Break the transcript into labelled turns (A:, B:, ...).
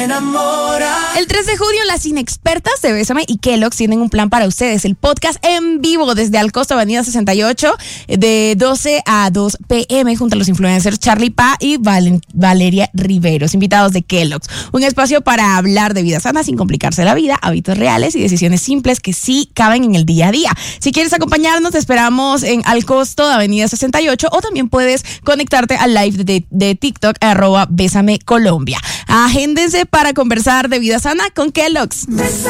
A: El 3 de junio, las inexpertas de Bésame y Kellogg's tienen un plan para ustedes. El podcast en vivo desde Alcosto, Avenida 68, de 12 a 2 p.m. junto a los influencers Charlie Pa y Valeria Riveros, invitados de Kellogg's. Un espacio para hablar de vida sana sin complicarse la vida, hábitos reales y decisiones simples que sí caben en el día a día. Si quieres acompañarnos, te esperamos en Alcosto, Avenida 68, o también puedes conectarte al live de TikTok, @Bésame Colombia. Agéndense para conversar de vida sana con Kellogg's.